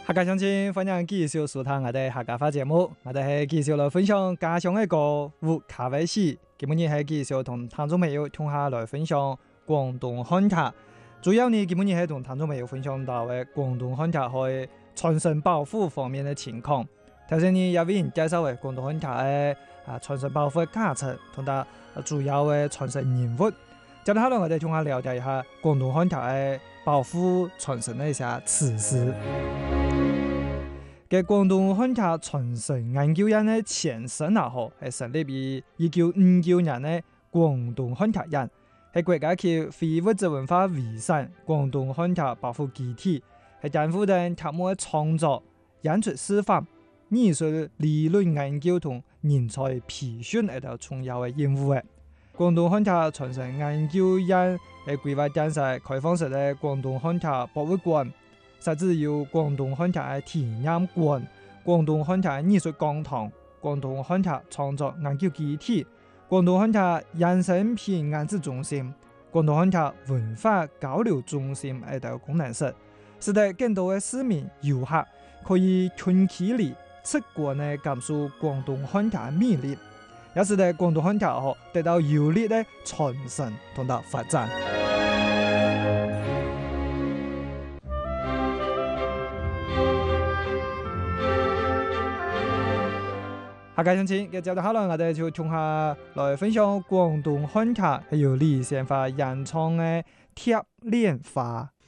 客家鄉親，歡迎繼續收聽我哋客家話節目。我哋係繼續來分享家鄉嘅歌舞卡威史。今日係繼續同聽眾朋友同下來分享廣東漢卡。主要呢，今日係同聽眾朋友分享到嘅廣東漢卡喺傳承保護方面嘅情況。頭先呢有位人介紹嘅廣東漢卡嘅傳承保護嘅價值同埋主要嘅傳承人物。接下來我哋同下了解一下廣東漢卡嘅保護傳承嘅一些事實。嘅廣東漢卡傳承研究院嘅前身係成立於1959年嘅廣東漢卡院，係國家級非物質文化遺產廣東漢卡保護基地，係擔負緊卡木嘅創作、演出示範、藝術理論研究同人才培訓一條重要嘅任務嘅。廣東漢卡傳承研究院係規劃建設開放式嘅廣東漢卡博物館。設置有廣東漢卡嘅體驗館、廣東漢卡藝術講堂、廣東漢卡創作研究基地、廣東漢卡衍生品研製中心、廣東漢卡文化交流中心等功能室，使得更多嘅市民遊客可以近距離直觀地感受廣東漢卡嘅魅力，也使得廣東漢卡得到有力嘅傳承同埋發展。客家鄉親，嘅接住下來，我哋就從下來分享廣東漢卡係由李先發演唱嘅《貼臉花》。